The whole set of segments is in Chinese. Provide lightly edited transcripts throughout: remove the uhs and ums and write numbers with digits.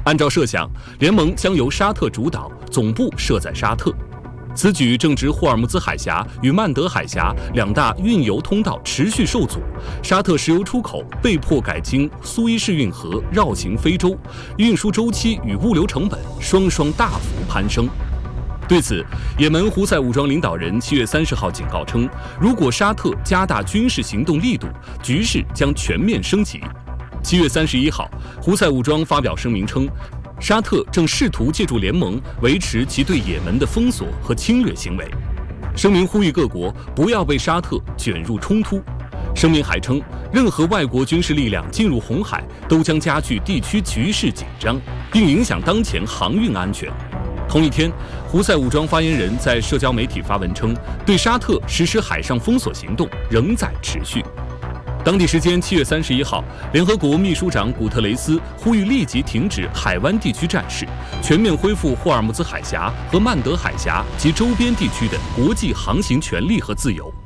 按照设想，联盟将由沙特主导，总部设在沙特。此举正值霍尔木兹海峡与曼德海峡两大运油通道持续受阻，沙特石油出口被迫改经苏伊士运河绕行非洲，运输周期与物流成本双双大幅攀升。对此，也门胡塞武装领导人7月30号警告称，如果沙特加大军事行动力度，局势将全面升级。7月31号，胡塞武装发表声明称，沙特正试图借助联盟维持其对也门的封锁和侵略行为。声明呼吁各国不要被沙特卷入冲突。声明还称，任何外国军事力量进入红海都将加剧地区局势紧张，并影响当前航运安全。同一天，胡塞武装发言人在社交媒体发文称，对沙特实施海上封锁行动仍在持续。当地时间7月31号，联合国秘书长古特雷斯呼吁立即停止海湾地区战事，全面恢复霍尔木兹海峡和曼德海峡及周边地区的国际航行权利和自由。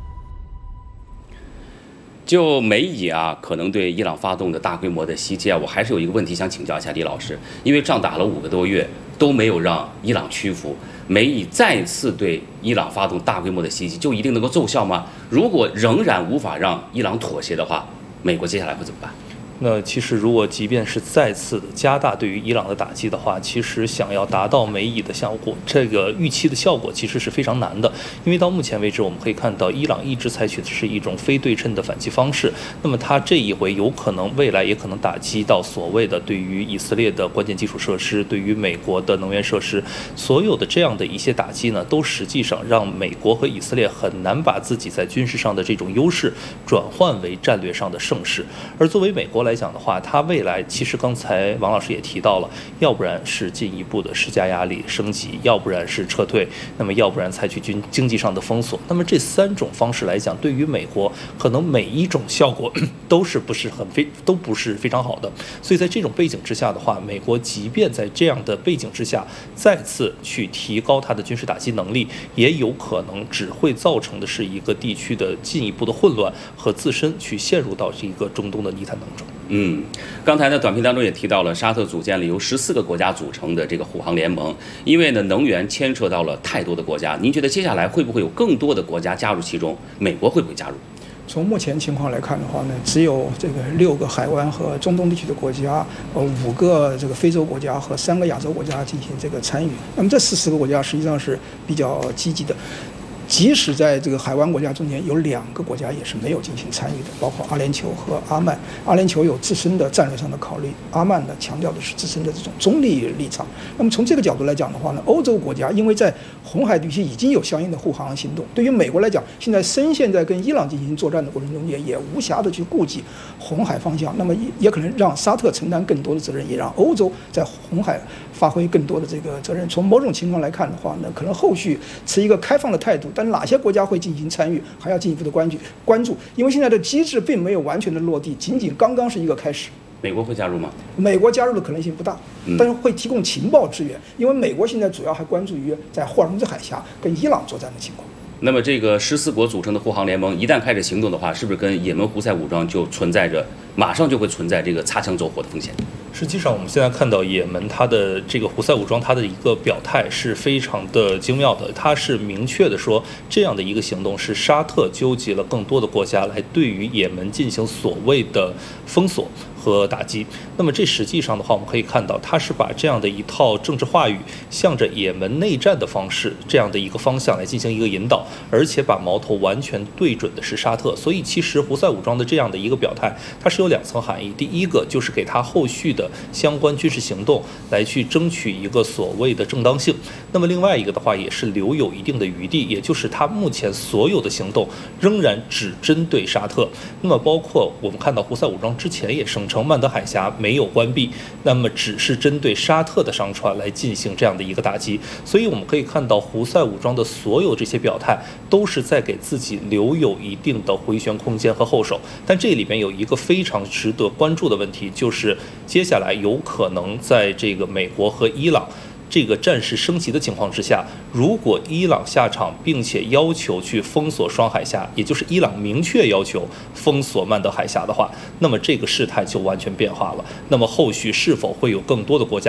就美以可能对伊朗发动的大规模的袭击我还是有一个问题想请教一下李老师，因为仗打了5个多月都没有让伊朗屈服，美以再次对伊朗发动大规模的袭击，就一定能够奏效吗？如果仍然无法让伊朗妥协的话，美国接下来会怎么办？ 那其实，如果即便是再次的加大对于伊朗的打击的话，其实想要达到美以的效果，这个预期的效果其实是非常难的。因为到目前为止，我们可以看到，伊朗一直采取的是一种非对称的反击方式。那么，它这一回有可能未来也可能打击到所谓的对于以色列的关键基础设施，对于美国的能源设施，所有的这样的一些打击呢，都实际上让美国和以色列很难把自己在军事上的这种优势转换为战略上的胜势。而作为美国来讲的话，它未来其实刚才王老师也提到了，要不然是进一步的施加压力升级，要不然是撤退，那么要不然采取经济上的封锁。那么这3种方式来讲，对于美国可能每一种效果都不是非常好的。所以在这种背景之下的话，美国即便在这样的背景之下再次去提高它的军事打击能力，也有可能只会造成的是一个地区的进一步的混乱和自身去陷入到这个中东的泥潭当中。 刚才呢短评当中也提到了，沙特组建了由14个国家组成的这个护航联盟，因为呢能源牵扯到了太多的国家，您觉得接下来会不会有更多的国家加入其中？美国会不会加入？ 从目前情况来看的话呢，只有这个6个海湾和中东地区的国家，5个这个非洲国家和3个亚洲国家进行这个参与。那么这14个国家实际上是比较积极的。即使在这个海湾国家中间有2个国家也是没有进行参与的，包括阿联酋和阿曼。阿联酋有自身的战略上的考虑，阿曼呢强调的是自身的这种中立立场。那么从这个角度来讲的话呢，欧洲国家因为在红海地区已经有相应的护航行动，对于美国来讲，现在深陷在跟伊朗进行作战的过程中间，也无暇的去顾及红海方向，那么也可能让沙特承担更多的责任，也让欧洲在红海发挥更多的这个责任。从某种情况来看的话呢，可能后续持一个开放的态度，但哪些国家会进行参与，还要进一步的关注，因为现在的机制并没有完全的落地，仅仅刚刚是一个开始。 美国会加入吗？ 美国加入的可能性不大，但是会提供情报支援，因为美国现在主要还关注于在霍尔木兹海峡跟伊朗作战的情况。 那么这个14国组成的护航联盟一旦开始行动的话，是不是跟也门胡塞武装就马上就会存在这个擦枪走火的风险？ 实际上，我们现在看到也门它的这个胡塞武装，它的一个表态是非常的精妙的。它是明确的说，这样的一个行动是沙特纠集了更多的国家来对于也门进行所谓的封锁和打击。那么这实际上的话，我们可以看到，它是把这样的一套政治话语向着也门内战的方式这样的一个方向来进行一个引导，而且把矛头完全对准的是沙特。所以其实胡塞武装的这样的一个表态，它是有2层含义。第一个就是给它后续的相关军事行动来去争取一个所谓的正当性，那么另外一个的话也是留有一定的余地，也就是它目前所有的行动仍然只针对沙特。那么包括我们看到胡塞武装之前也声称曼德海峡没有关闭，那么只是针对沙特的商船来进行这样的一个打击。所以我们可以看到胡塞武装的所有这些表态都是在给自己留有一定的回旋空间和后手。但这里面有一个非常值得关注的问题，就是接下来有可能在这个美国和伊朗这个战事升级的情况之下，如果伊朗下场并且要求去封锁双海峡，也就是伊朗明确要求封锁曼德海峡的话，那么这个事态就完全变化了。那么后续是否会有更多的国家